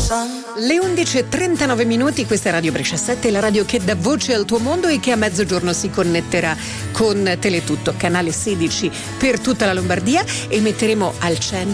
Le 11:39 minuti, questa è Radio Brescia 7, la radio che dà voce al tuo mondo e che a mezzogiorno si connetterà con Teletutto, canale 16 per tutta la Lombardia, e metteremo al centro